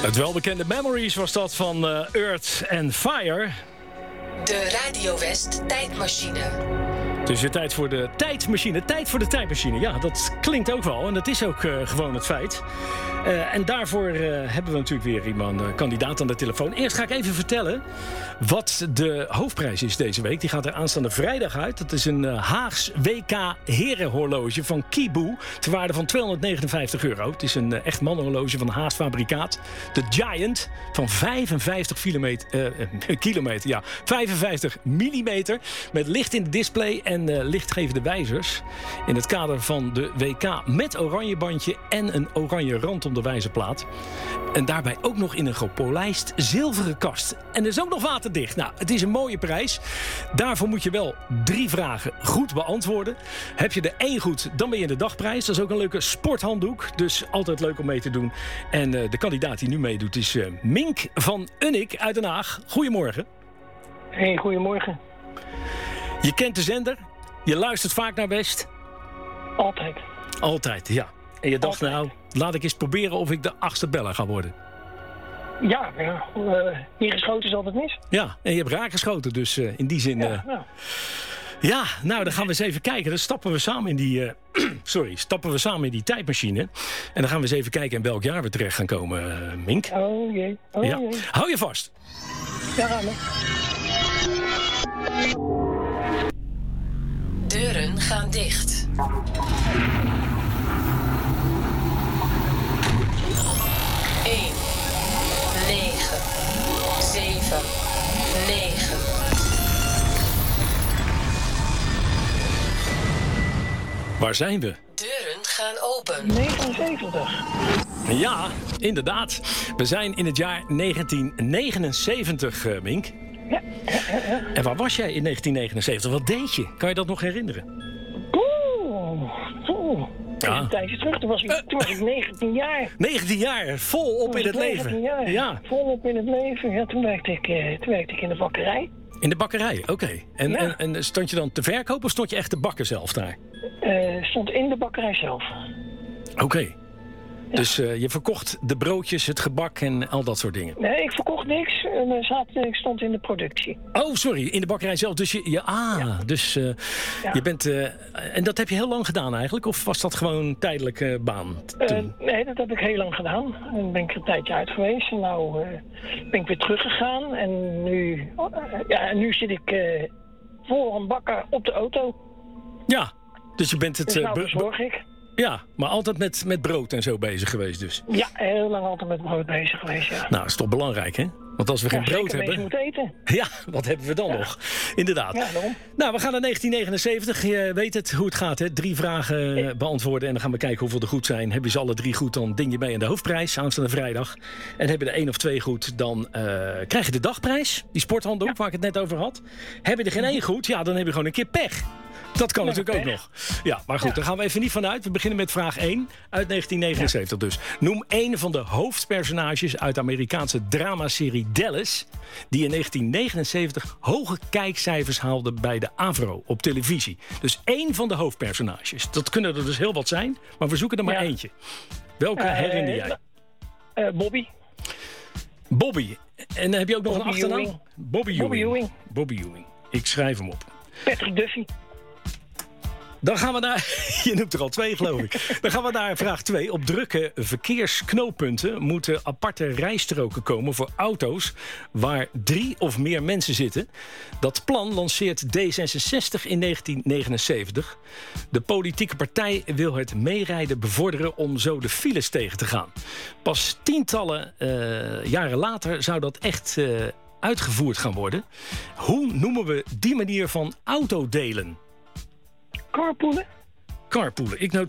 Het welbekende Memories was dat van Earth and Fire. De Radio West tijdmachine. Het is weer tijd voor de tijdmachine. Tijd voor de tijdmachine. Ja, dat klinkt ook wel. En dat is ook gewoon het feit. En daarvoor hebben we natuurlijk weer iemand, kandidaat aan de telefoon. Eerst ga ik even vertellen wat de hoofdprijs is deze week. Die gaat er aanstaande vrijdag uit. Dat is een Haags WK herenhorloge van Kibu. Ter waarde van €259. Het is een echt mannenhorloge van Haags fabrikaat. De Giant van 55 kilometer. Ja, 55 millimeter. Met licht in de display en lichtgevende wijzers. In het kader van de WK met oranje bandje en een oranje rand om de wijzerplaat. En daarbij ook nog in een gepolijst zilveren kast. En er is ook nog waterdicht. Nou, het is een mooie prijs. Daarvoor moet je wel 3 vragen goed beantwoorden. Heb je er 1 goed, dan ben je in de dagprijs. Dat is ook een leuke sporthanddoek. Dus altijd leuk om mee te doen. En de kandidaat die nu meedoet is Mink van Unnik uit Den Haag. Goedemorgen. Hey, goedemorgen. Je kent de zender. Je luistert vaak naar West. Altijd. Altijd, ja. En je dacht, nou, laat ik eens proberen of ik de 8e beller ga worden. Ja, hier geschoten is altijd mis. Ja, en je hebt raak geschoten, dus in die zin... Ja, nou, dan gaan we eens even kijken. Dan stappen we samen in die... stappen we samen in die tijdmachine. En dan gaan we eens even kijken in welk jaar we terecht gaan komen, Mink. Oh jee, ja. Hou je vast. Ja, gaan we. Deuren gaan dicht. 1, 9, 7, 9. Waar zijn we? Deuren gaan open. 79. Ja, inderdaad. We zijn in het jaar 1979, Mink. Ja. En waar was jij in 1979? Wat deed je? Kan je dat nog herinneren? Ja. Een tijdje terug, toen was ik 19 jaar. 19 jaar, volop in het leven. Jaar. Ja, volop in het leven. Ja, toen werkte ik in de bakkerij. In de bakkerij, oké. En stond je dan te verkopen of stond je echt te bakken zelf daar? Stond in de bakkerij zelf. Oké. Ja. Dus je verkocht de broodjes, het gebak en al dat soort dingen? Nee, ik verkocht niks. Ik stond in de productie. Oh, sorry, in de bakkerij zelf. Dus je bent... en dat heb je heel lang gedaan eigenlijk? Of was dat gewoon een tijdelijke baan toen? Nee, dat heb ik heel lang gedaan. En ben ik een tijdje uit geweest. En nou ben ik weer teruggegaan. En nu zit ik voor een bakker op de auto. Ja, dus je bent het... Dus nou bezorg ik. Ja, maar altijd met brood en zo bezig geweest dus. Ja, heel lang altijd met brood bezig geweest, ja. Nou, dat is toch belangrijk, hè? Want als we geen brood hebben... Je moet eten. Ja, wat hebben we dan nog? Inderdaad. Ja, daarom. Nou, we gaan naar 1979. Je weet het, hoe het gaat, hè? 3 vragen beantwoorden en dan gaan we kijken hoeveel er goed zijn. Heb je ze alle 3 goed, dan ding je mee aan de hoofdprijs aanstaande vrijdag. En heb je er 1 of 2 goed, dan krijg je de dagprijs. Die sporthanddoek waar ik het net over had. Heb je er geen 1 goed, ja, dan heb je gewoon een keer pech. Dat kan natuurlijk ook nog. Ja, maar goed, daar gaan we even niet vanuit. We beginnen met vraag 1 uit 1979 dus. Noem 1 van de hoofdpersonages uit de Amerikaanse dramaserie Dallas... die in 1979 hoge kijkcijfers haalde bij de AVRO op televisie. Dus 1 van de hoofdpersonages. Dat kunnen er dus heel wat zijn, maar we zoeken er maar eentje. Welke herinner jij? Bobby. Bobby. En heb je ook nog een achternaam? Bobby Ewing. Bobby Ewing. Ik schrijf hem op. Patrick Duffy. Dan gaan we naar... Je noemt er al 2, geloof ik. Dan gaan we naar vraag 2. Op drukke verkeersknooppunten moeten aparte rijstroken komen voor auto's waar 3 of meer mensen zitten. Dat plan lanceert D66 in 1979. De politieke partij wil het meerijden bevorderen om zo de files tegen te gaan. Pas tientallen jaren later zou dat echt uitgevoerd gaan worden. Hoe noemen we die manier van autodelen? Carpoolen. Ik